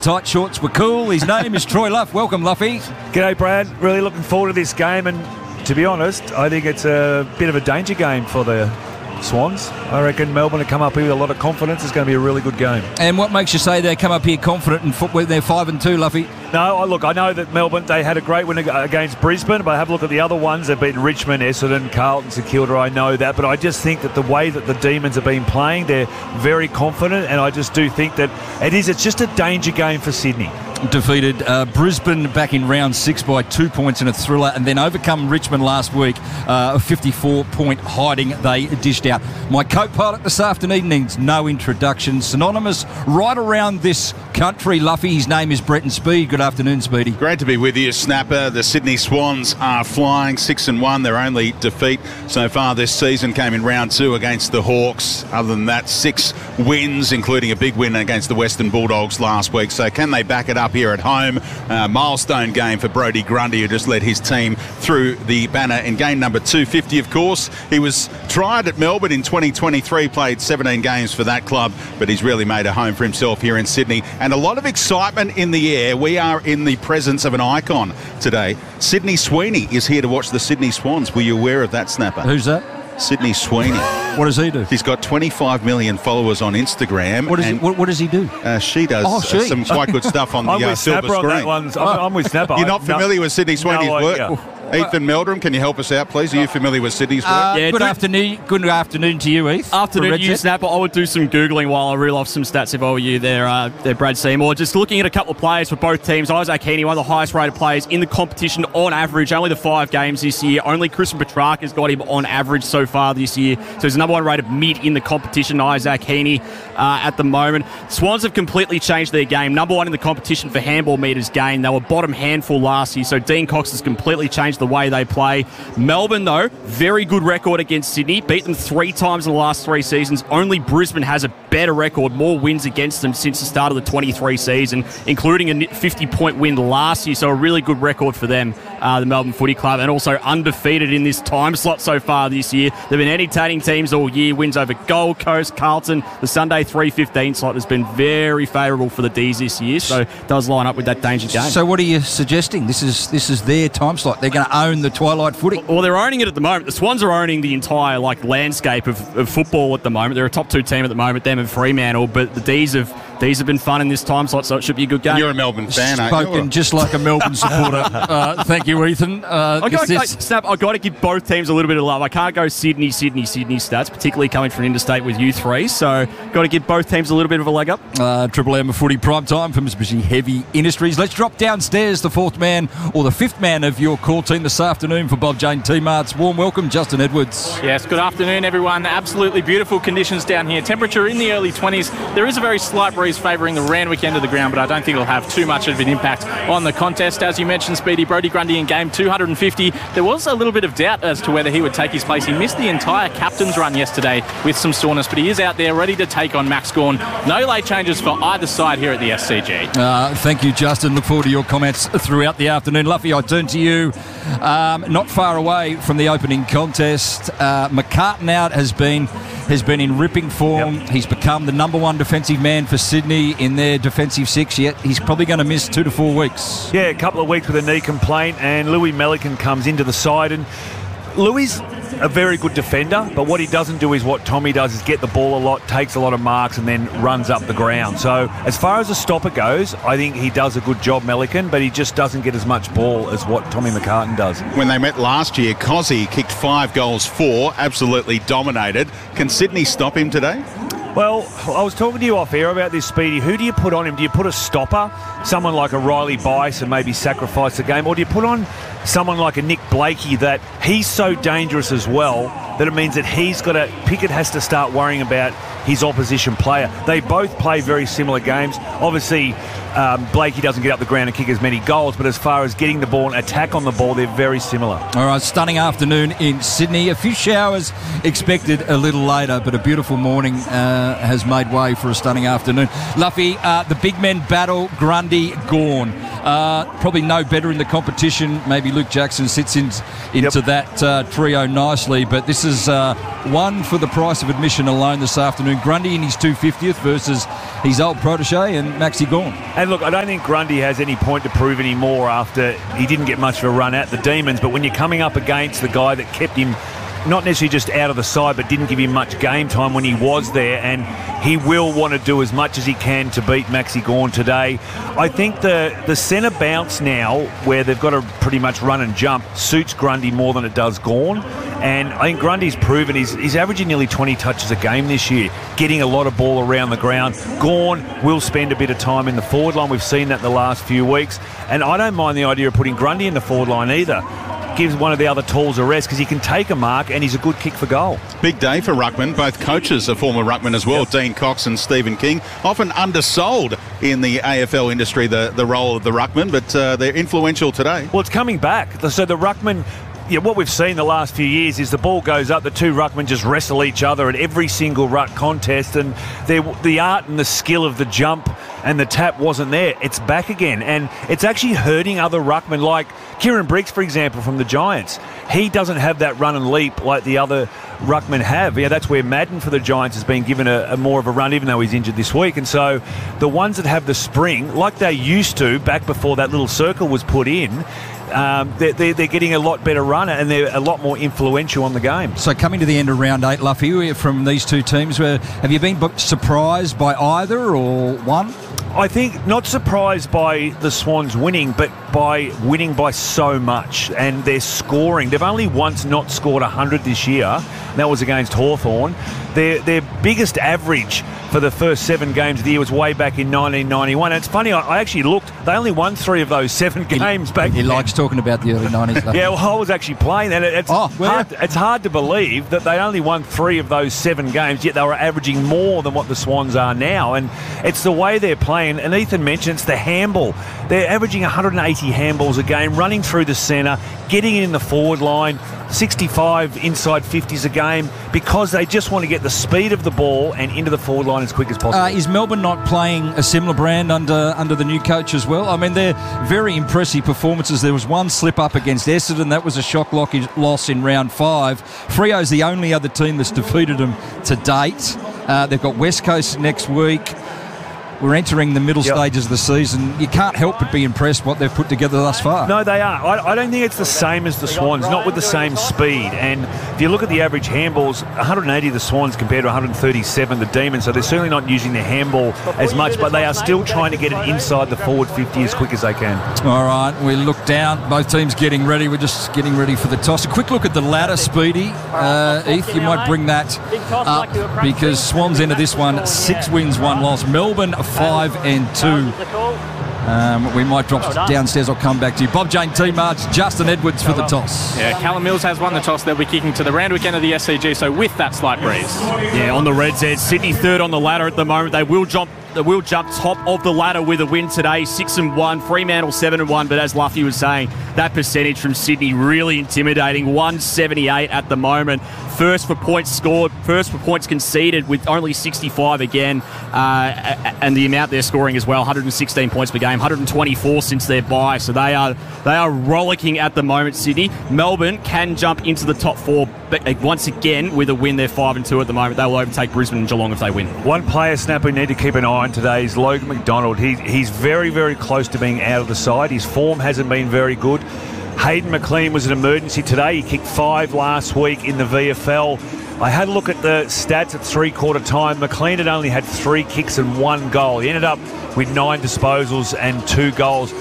Tight shorts were cool. His name is Troy Luff. Welcome, Luffy. G'day, Brad. Really looking forward to this game, and to be honest, I think it's a bit of a danger game for the Swans. I reckon Melbourne will come up here with a lot of confidence. It's going to be a really good game. And what makes you say they come up here confident in football? They're 5-2, Luffy. No, look, I know that Melbourne, they had a great win against Brisbane, but have a look at the other ones. They've beaten Richmond, Essendon, Carlton, St Kilda. I know that, but I just think that the way that the Demons have been playing, they're very confident, and I just do think that it's just a danger game for Sydney. Defeated Brisbane back in round 6 by 2 points in a thriller, and then overcome Richmond last week. A 54-point hiding they dished out. My co-pilot this afternoon needs no introduction. Synonymous right around this country, Luffy. His name is Bretton Speed. Good afternoon, Speedy. Great to be with you, Snapper. The Sydney Swans are flying 6-1. Their only defeat so far this season came in round 2 against the Hawks. Other than that, 6 wins, including a big win against the Western Bulldogs last week. So can they back it up here at home? Milestone game for Brodie Grundy, who just led his team through the banner in game number 250, of course. He was tried at Melbourne in 2023, played 17 games for that club, but he's really made a home for himself here in Sydney. And a lot of excitement in the air. We are in the presence of an icon today. Sydney Sweeney is here to watch the Sydney Swans. Were you aware of that, Snapper? Who's that? Sydney Sweeney. What does he do? He's got 25 million followers on Instagram. What does he do? She does some quite good stuff on the silver screen. On that one. I'm with Snapper. You're not familiar with Sydney Sweeney's work? Yeah. Ethan Meldrum, can you help us out, please? Are you familiar with Sydney's work? Good afternoon to you, Heath. Afternoon to you, Snapper. I would do some Googling while I reel off some stats if I were you there, Brad Seymour. Just looking at a couple of players for both teams. Isaac Heaney, one of the highest rated players in the competition on average. Only the 5 games this year. Only Christian Petrarca has got him on average so far this year. So he's the number 1 rated mid in the competition, Isaac Heaney, at the moment. Swans have completely changed their game. Number 1 in the competition for handball meters gained. They were bottom handful last year. So Dean Cox has completely changed the way they play. Melbourne, though, very good record against Sydney. Beat them 3 times in the last 3 seasons. Only Brisbane has a better record, more wins against them since the start of the 23 season, including a 50-point win last year. So a really good record for them, the Melbourne Footy Club, and also undefeated in this time slot so far this year. They've been entertaining teams all year. Wins over Gold Coast, Carlton. The Sunday 3:15 slot has been very favourable for the D's this year, so it does line up with that danger game. So what are you suggesting? This is their time slot. They're going to own the Twilight footy. Well, they're owning it at the moment. The Swans are owning the entire landscape of football at the moment. They're a top 2 team at the moment, them and Fremantle, but the D's have been fun in this time slot, so it should be a good game. You're a Melbourne fan, aren't you? Spoken just like a Melbourne supporter. Thank you, Ethan. I've got to give both teams a little bit of love. I can't go Sydney stats, particularly coming from interstate with you 3, so got to give both teams a little bit of a leg up. Triple M footy prime time for Mitsubishi Heavy Industries. Let's drop downstairs, the 4th man or the 5th man of your call team this afternoon for Bob Jane T-Marts. Warm welcome, Justin Edwards. Yes, good afternoon, everyone. Absolutely beautiful conditions down here. Temperature in the early 20s. There is a very slight breeze favouring the Randwick end of the ground, but I don't think it'll have too much of an impact on the contest. As you mentioned, Speedy, Brodie Grundy in game 250. There was a little bit of doubt as to whether he would take his place. He missed the entire captain's run yesterday with some soreness, but he is out there ready to take on Max Gawn. No late changes for either side here at the SCG. Thank you, Justin. Look forward to your comments throughout the afternoon. Luffy, I turn to you. Not far away from the opening contest. McCartan out has been in ripping form. Yep. He's become the number 1 defensive man for Sydney in their defensive 6, yet he's probably going to miss 2 to 4 weeks. Yeah, a couple of weeks with a knee complaint, and Louis Melican comes into the side, and Louis a very good defender, but what he doesn't do is what Tommy does, is get the ball a lot, takes a lot of marks, and then runs up the ground. So as far as a stopper goes, I think he does a good job, Melican, but he just doesn't get as much ball as what Tommy McCartan does. When they met last year, Cozzy kicked 5 goals, 4, absolutely dominated. Can Sydney stop him today? Well, I was talking to you off air about this, Speedy. Who do you put on him? Do you put a stopper, someone like a Riley Bice, and maybe sacrifice the game? Or do you put on someone like a Nick Blakey that he's so dangerous as well that it means that Pickett has to start worrying about his opposition player. They both play very similar games. Obviously, Blakey doesn't get up the ground and kick as many goals, but as far as getting the ball and attack on the ball, they're very similar. All right, stunning afternoon in Sydney. A few showers expected a little later, but a beautiful morning has made way for a stunning afternoon. Luffy, the big men battle, Grundy, Gawn. Probably no better in the competition. Maybe Luke Jackson sits into that trio nicely. But this is one for the price of admission alone this afternoon. Grundy in his 250th versus his old protege and Maxi Gawn. And look, I don't think Grundy has any point to prove anymore after he didn't get much of a run at the Demons. But when you're coming up against the guy that kept him not necessarily just out of the side, but didn't give him much game time when he was there, and he will want to do as much as he can to beat Maxi Gawn today. I think the centre bounce now, where they've got to pretty much run and jump, suits Grundy more than it does Gawn. And I think Grundy's proven he's averaging nearly 20 touches a game this year, getting a lot of ball around the ground. Gawn will spend a bit of time in the forward line. We've seen that the last few weeks. And I don't mind the idea of putting Grundy in the forward line either. Gives one of the other talls a rest because he can take a mark and he's a good kick for goal. Big day for ruckman. Both coaches are former ruckmen as well. Yep. Dean Cox and Stephen King. Often undersold in the AFL industry, the role of the ruckman, but they're influential today. Well, it's coming back. So the ruckman... Yeah, what we've seen the last few years is the ball goes up, the two ruckmen just wrestle each other at every single ruck contest, and the art and the skill of the jump and the tap wasn't there. It's back again, and it's actually hurting other ruckmen like Kieran Briggs, for example, from the Giants. He doesn't have that run and leap like the other ruckmen have. Yeah, that's where Madden for the Giants has been given a more of a run, even though he's injured this week. And so the ones that have the spring, like they used to back before that little circle was put in, they're getting a lot better run and they're a lot more influential on the game. So coming to the end of round 8, Luffy, from these two teams, have you been surprised by either or one? I think not surprised by the Swans winning, but by winning by so much and their scoring. They've only once not scored 100 this year. That was against Hawthorn. Their biggest average for the first 7 games of the year was way back in 1991. And it's funny, I actually looked. They only won 3 of those 7 games back then. He likes talking about the early 90s. Yeah, well, I was actually playing that. It's hard to believe that they only won 3 of those 7 games, yet they were averaging more than what the Swans are now. And it's the way they're playing. And Ethan mentions the handball. They're averaging 180 handballs a game, running through the centre, getting in the forward line, 65 inside 50s a game, because they just want to get the speed of the ball and into the forward line as quick as possible. Is Melbourne not playing a similar brand under the new coach as well? I mean, they're very impressive performances. There was one slip up against Essendon. That was a shock loss in round 5. Freo's the only other team that's defeated them to date. They've got West Coast next week. We're entering the middle stages of the season. You can't help but be impressed what they've put together thus far. No, they are. I don't think it's the same as the Swans, not with the same speed. And if you look at the average handballs, 180 the Swans compared to 137 the Demons, so they're certainly not using their handball as much, but they are still trying to get it inside the forward 50 as quick as they can. All right, we look down. Both teams getting ready. We're just getting ready for the toss. A quick look at the ladder, Speedy. Heath, you might bring that up because Swans enter this one 6 wins, 1 loss. Melbourne 5 and 2. We might drop downstairs. I'll come back to you. Bob Jane, T-March, Justin Edwards for the toss. Yeah, Callum Mills has won the toss. They'll be kicking to the Randwick end of the SCG, so with that slight breeze. Yeah, on the Reds end, Sydney 3rd on the ladder at the moment. They will jump top of the ladder with a win today, 6-1. Fremantle 7-1. But as Luffy was saying, that percentage from Sydney really intimidating. 178 at the moment. First for points scored, first for points conceded with only 65 again, and the amount they're scoring as well, 116 points per game, 124 since their bye. So they are rollicking at the moment. Sydney, Melbourne can jump into the top 4, but once again with a win, they're 5-2 at the moment. They will overtake Brisbane and Geelong if they win. One player, Snap, we need to keep an eye on today is Logan McDonald. He's very, very close to being out of the side. His form hasn't been very good. Hayden McLean was an emergency today. He kicked 5 last week in the VFL. I had a look at the stats at three-quarter time. McLean had only had 3 kicks and 1 goal. He ended up with 9 disposals and 2 goals.